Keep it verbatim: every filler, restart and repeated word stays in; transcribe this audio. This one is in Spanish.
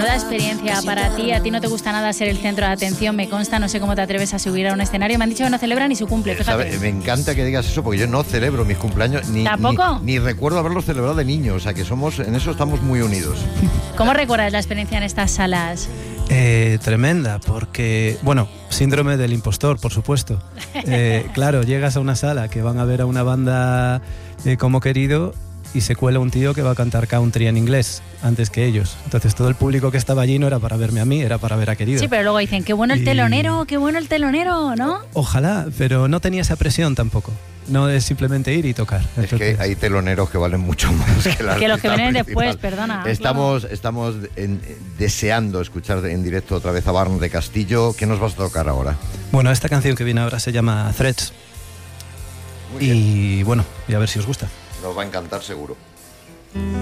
Menuda experiencia para ti. A ti no te gusta nada ser el centro de atención, me consta. No sé cómo te atreves a subir a un escenario. Me han dicho que no celebran ni su cumple, fíjate. ¿Sabe? Me encanta que digas eso porque yo no celebro mis cumpleaños ni, ¿Tampoco? ni, ni recuerdo haberlos celebrado de niño. O sea que somos, en eso estamos muy unidos. ¿Cómo recuerdas la experiencia en estas salas? Eh, tremenda, porque, bueno, síndrome del impostor, por supuesto. Eh, claro, llegas a una sala que van a ver a una banda eh, como Querido y se cuela un tío que va a cantar country en inglés antes que ellos. Entonces todo el público que estaba allí no era para verme a mí, era para ver a Querido. Sí, pero luego dicen, qué bueno el Y- telonero, qué bueno el telonero, ¿no? Ojalá, pero no tenía esa presión tampoco. No es simplemente ir y tocar. Es que hay teloneros que valen mucho más que, la Que los que artista vienen principal. después, perdona. Estamos, estamos en- deseando escuchar en directo otra vez a Barn de Castillo. ¿Qué nos vas a tocar ahora? Bueno, esta canción que viene ahora se llama Threads. Muy bien. Y bueno, y a ver si os gusta. Nos va a encantar seguro.